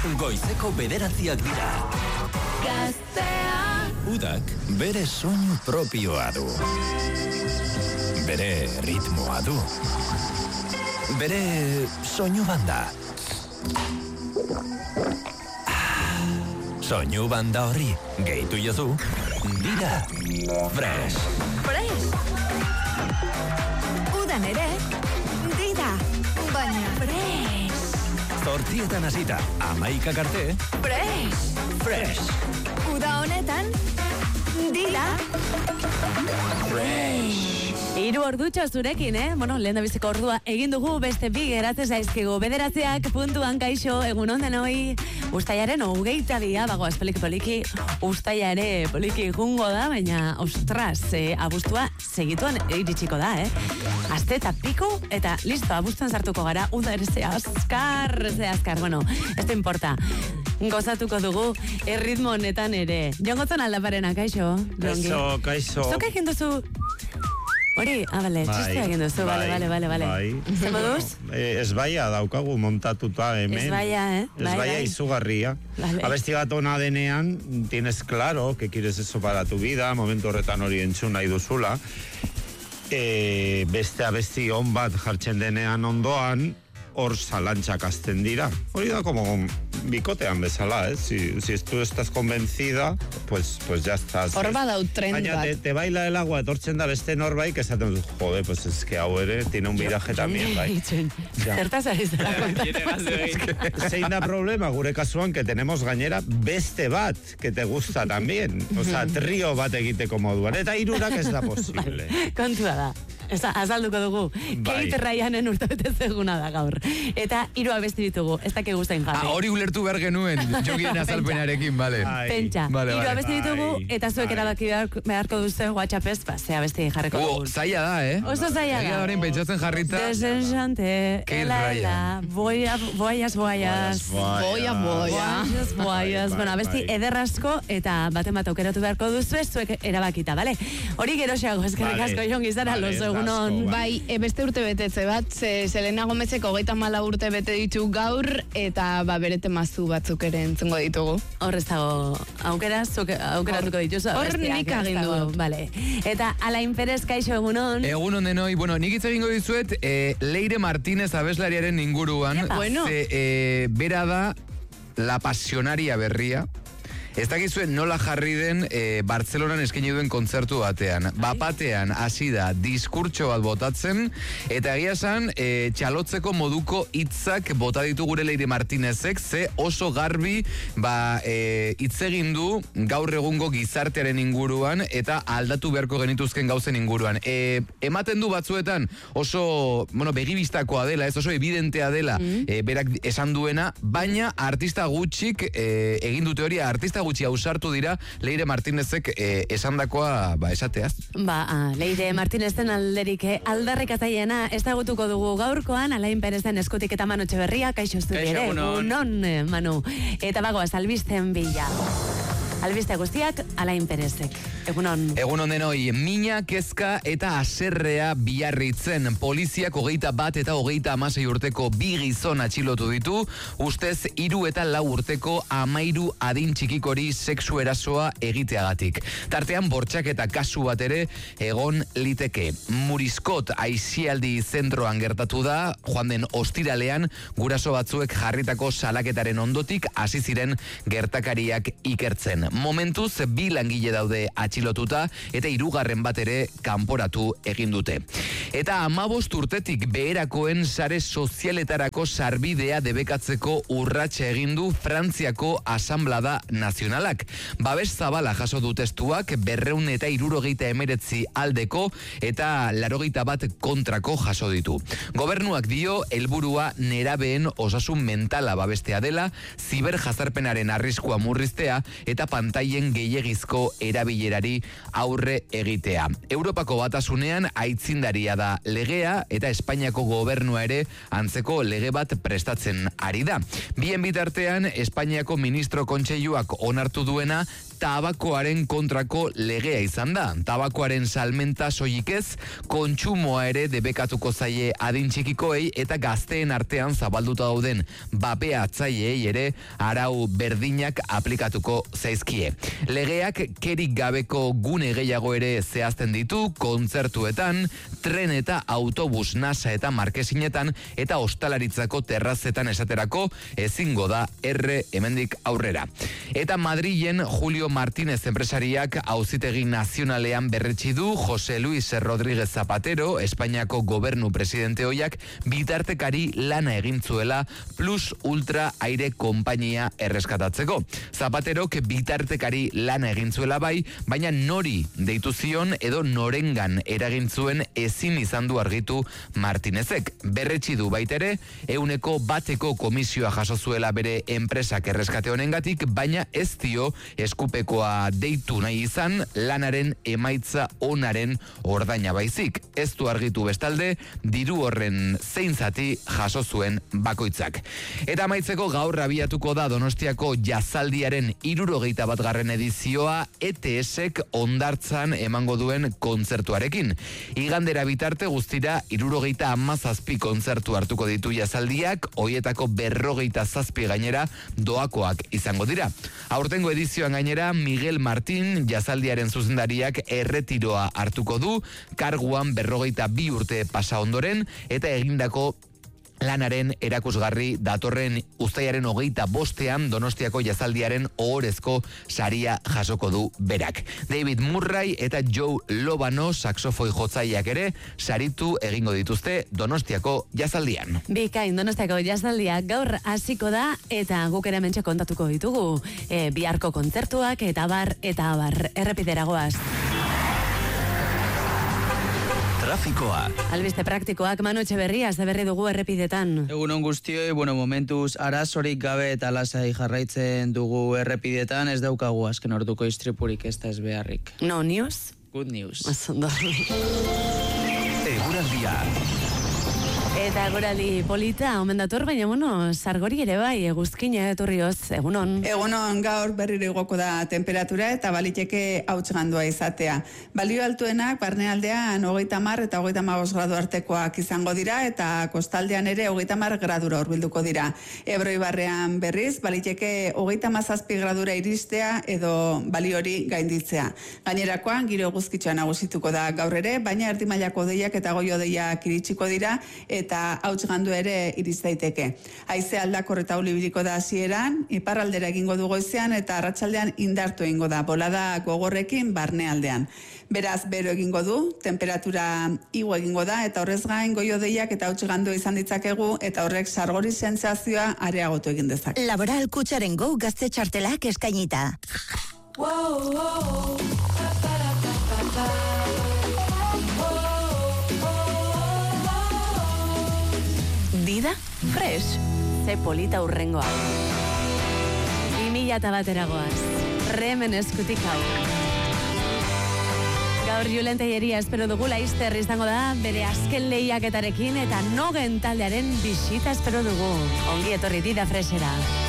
Goizeko 9:00 dira. Gaztea. Udak bere soinu propioa du. Bere ritmoa du. Bere soinu banda. Soinu banda horri gehitu jozu. Dira Fresh. Fresh. Udan ere, dira, baina fresh. Zortzietan hasita, 11 arte. Fresh. Fresh. Uda honetan, dira fresh. 3 ordutxo zurekin, Bueno, lehen da biziko ordua egin dugu, beste bi geratzen zaizkigu. 9:00 puntuan kaixo, egun onden hoi. Uztailaren 22 bagoaz poliki, uztaila ere poliki jungo da, baina ostras, abuztua segituan iritsiko da, Aste eta piku, eta listo, abuztuan sartuko gara, uda ere ze azkar, bueno, ez da importa. Gozatuko dugu, erritmo honetan ere. Jongotzen aldaparena, kaixo? Kaixo. Zuk egin duzu... Hori, bale, txistea egin duzu, bale. Zer moduz? Ezbaia daukagu montatuta hemen. Ezbaia, Ezbaia izugarria. Vale. Abesti bat ona denean, tienes claro que quieres eso para tu vida, momentu horretan hori entzun nahi duzula. Beste abesti on bat jartzen denean ondoan, hor zalantzak azten dira. Hori da como bikotean bezala, Si tú estás convencida, pues ya estás. Hor badau trend bat. Baina te baila el agua, etortzen da beste norbait, que esaten dut, jode, pues es que hau ere tiene un viraje también, bai. Zertaz ari zara. Zein da problema, gure kasuan, que tenemos gainera beste bat, que te gusta también. O sea, trio bat egiteko moduan. Eta hirurak ez da posible. Kontua da. Azalduko dugu. Kate Ryanen urtebete zeguna da gaur. Eta 3 abesti ditugu. Ez daki guztain jarri. Hori ulertu behar genuen. Jokien azalpenarekin, bale. Pentsa. 3 abesti ditugu, eta zuek erabaki beharko duzu WhatsAppez, ze abesti jarriko dugu. Zaila da, Oso zaila da. Egia horrein pentsatzen jarrita. Desenxante, ela, boias. Bueno, abesti ederrasko, eta baten bat aukeratu beharko duzu, zuek erabakita, bale? Hori geroxeago, eskerrik asko jongi zara, lozo egunon. Bai, beste urte betetze bat, Selena Gomezek 34 urte bete ditu gaur, eta bere temazu batzuk ere entzungo ditugu. Horrez dago, aukeratuko dituzu. Hor nik agindu. Vale. Eta Alain Perez, kaixo egunon. Egunon denoi, bueno, nik hitz egingo dizuet, Leire Martínez abeslariaren inguruan, bera da la pasionaria berria. Ez dakizuen nola jarri den Bartzelonan eskaini duen kontzertu batean. Bapatean hasi da diskurtso bat botatzen, eta egia esan txalotzeko moduko hitzak bota ditu gure Leire Martínezek, ze oso garbi hitz egin du gaur egungo gizartearen inguruan eta aldatu beharko genituzken gauzen inguruan. Ematen du batzuetan oso, begibistakoa dela, ez oso evidentea dela berak esan duena, baina artista gutxik egin dute hori, artista gutxi ausartu dira Leire Martínezek esandakoa esateaz. Leire Martínezen alderik aldarrikataiena ezagutuko dugu gaurkoan, Alain Perezen eskutik eta Manu Etxeberria, kaixo zuri ere, egunon, Manu. Eta bagoaz, albisten bila. Albiste guztiak, Alain Perezek. Egunon. Egunon denoi, mina, kezka eta aserrea biarritzen. Poliziak 21 eta 36 urteko 2 gizon atxilotu ditu, ustez 3 eta 4 urteko 13 adin txikikori sexu erasoa egiteagatik. Tartean bortxak eta kasu bat ere egon liteke. Muriskot aisialdi zentroan gertatu da, joan den ostiralean, guraso batzuek jarritako salaketaren ondotik hasi ziren gertakariak ikertzen. Momentuz, 2 langile daude atxilotuta eta 3 bat ere kanporatu egin dute. Eta 15 urtetik beherakoen sare sozialetarako sarbidea debekatzeko urratsa egin du Frantziako Asanblada Nazionalak. Babes zabala jaso du testuak 279 aldeko eta 81 kontrako jaso ditu. Gobernuak dio helburua nerabeen osasun mentala babestea dela, ziberjazarpenaren arriskua murriztea eta pantailen gehiegizko erabilerari aurre egitea. Europako Batasunean aitzindaria da legea eta Espainiako gobernua ere antzeko lege bat prestatzen ari da. Bien bitartean, Espainiako ministro kontseiluak onartu duena tabakoaren kontrako legea izan da. Tabakoaren salmenta soilik ez, kontsumoa ere debekatuko zaie adin txikikoei eta gazteen artean zabalduta dauden bapeatzaileei ere arau berdinak aplikatuko zaizkie. Legeak kerik gabeko gune gehiago ere zehazten ditu, kontzertuetan, tren eta autobus nasa eta markesinetan eta ostalaritzako terrazetan esaterako ezingo da hemendik aurrera. Eta Madrilen Julio Martínez enpresariak auzitegi nazionalean berretsi du José Luis Rodríguez Zapatero, Espainiako gobernu presidente hoiak bitartekari lana egin zuela Plus Ultra aire konpainia erreskatatzeko. Zapaterok bitartekari lana egin zuela bai, baina nori deitu zion edo norengan eragin zuen ezin izan du argitu Martínezek. Berretsi du baitere, 100% komisioa jaso zuela bere enpresak erreskate honengatik, baina ez dio eskupekoa deitu nahi izan lanaren emaitza onaren ordaina baizik. Ez du argitu bestalde, diru horren zein zati jaso zuen bakoitzak. Eta amaitzeko gaur abiatuko da Donostiako jazaldiaren 71. edizioa ETSek Hondartzan emango duen kontzertuarekin. Igandera bitarte guztira 77 kontzertu hartuko ditu jazaldiak, hoietako 57 gainera doakoak izango dira. Aurtengo edizioan gainera Miguel Martín jazaldiaren zuzendariak erretiroa hartuko du, karguan 42 urte pasa ondoren eta egindako lanaren erakusgarri datorren uztailaren 25 Donostiako jazaldiaren ohorezko saria jasoko du berak. David Murray eta Joe Lobano saxofoi jotzaileak ere saritu egingo dituzte Donostiako jazaldian. Bikain, Donostiako jazaldia gaur hasiko da eta guk ere hementxe kontatuko ditugu biharko kontzertuak eta abar errepidera goaz. Trafikoa. Albiste praktikoak Manu Etxeberria berri dugu errepidetan. Egunon guztioi, momentuz arazorik gabe eta lasai jarraitzen dugu errepidetan, ez daukagu azken orduko istripurik ez da ez beharrik. No news? Good news. Ondo. Eguraldia. Eta eguraldi polita omen dator, baina sargori ere bai, eguzkina etorrioz, egunon. Egunon, gaur berriro igoko da temperatura eta baliteke hautsgandua izatea. Balio altuenak barnealdean 30 eta 35 gradu artekoak izango dira eta kostaldean ere 30 gradura hurbilduko dira. Ebro ibarrean berriz, baliteke 37 gradura iristea edo balio hori gainditzea. Gainerakoan, giro eguzkitxoa nagusituko da gaur ere, baina erdi mailako hodeiak eta goi hodeiak iritsiko dira eta hautsgandu ere iriz daiteke. Haize aldakor eta ulibiliko da hasieran, iparraldera egingo du goizean eta arratsaldean indartu egingo da, bolada gogorrekin barnealdean. Beraz, bero egingo du, temperatura igo egingo da eta horrez gain goi hodeiak eta hautsgandu izan ditzakegu eta horrek sargori sentsazioa areagotu egin dezake. Laboral Kutxaren Go gazte txartelak eskainita. Dida fresh, ze polita urrengoa. 2001 goaz, remen eskutik hau. Gaur Julen Telleria espero dugu laizter izango da bere azken lehiaketarekin eta nogen taldearen bisita espero dugu. Ongi etorri Dida freshera.